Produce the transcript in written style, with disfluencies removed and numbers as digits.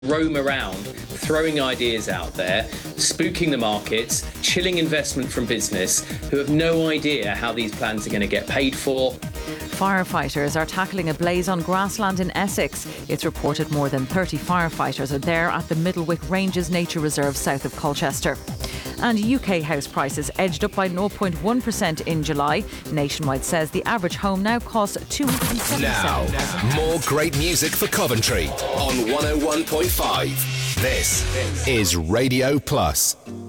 roam around, throwing ideas out there, spooking the markets, chilling investment from business, who have no idea how these plans are going to get paid for. Firefighters are tackling a blaze on grassland in Essex. It's reported more than 30 firefighters are there at the Middlewick Ranges Nature Reserve south of Colchester. And UK house prices edged up by 0.1% in July. Nationwide says the average home now costs $277,000. Now, more great music for Coventry on 101.5. This is Radio Plus.